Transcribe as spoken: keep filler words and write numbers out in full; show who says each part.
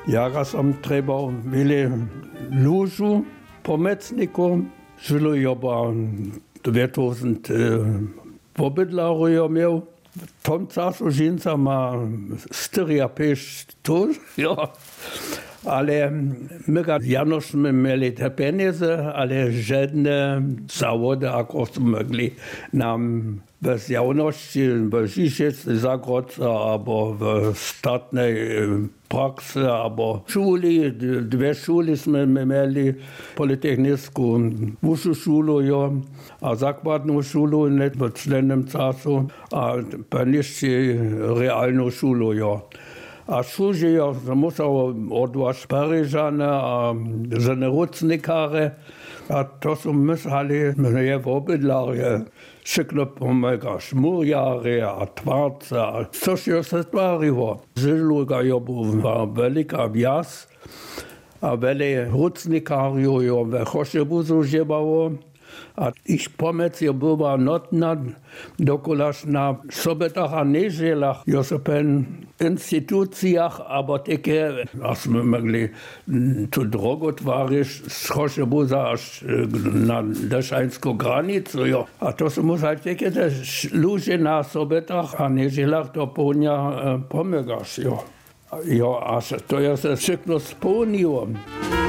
Speaker 1: Ja som treba bili lužu pomecniku, žilo joba dve tisíce pobydlaru jo miał. W tom czasu żinca ma cztery pięć tu, ja. Ale my Janoszmy mieli te pieniądze, ale żadne zawody jakoś mogli nam bez jawności, bez życiec zagrać, albo w statnej pracy, albo szuli. Dwie szuli mieli, politechnicką, wyższą szulę, ja, a zakładną szulę, nie w czlennym czasu, a poniżej realną szulę, ja. A służy ja musiał odwać Paryżane, a żenerucnikare, a to są myśleli, że w obydlarze szykle pomaga szmurjary, a twarce, a coś się stwariło. Żyluga ja była wielka wjazd, a wiele rucnikarów ja we Choszebuzu żywało. A ich pomec je była notna, dokolaż na sobotach a niedzielach, ja so pen instytucjach, aber takie, aśmy mogli tu drogę tworzyć z Choszebuza aż na deszańską granicę, ja. A to są musieli takie też ludzie na sobotach a niedzielach do południa pomagasz, ja. Ja, a to ja się wszystko spełniłem.